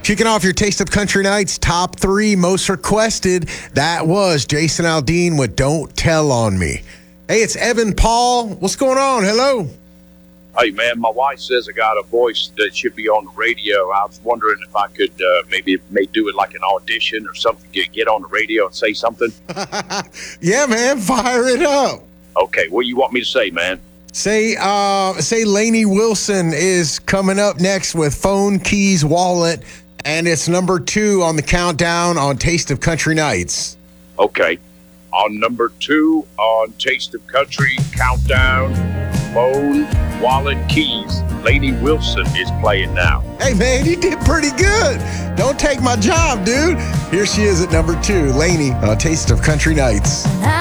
Kicking off your Taste of Country Nights top 3 most requested, that was Jason Aldean with Don't Tell on Me. Hey, it's Evan Paul. What's going on? Hello. Hey, man, my wife says I got a voice that should be on the radio. I was wondering if I could maybe do it like an audition or something, get on the radio and say something. Yeah, man, fire it up. Okay, what do you want me to say, man? Say Lainey Wilson is coming up next with Phone, Keys, Wallet, and it's number 2 on the countdown on Taste of Country Nights. Okay. On number 2 on Taste of Country Countdown, Phone, Wallet, Keys, Lainey Wilson is playing now. Hey, man, you did pretty good. Don't take my job, dude. Here she is at number 2, Lainey, Taste of Country Nights.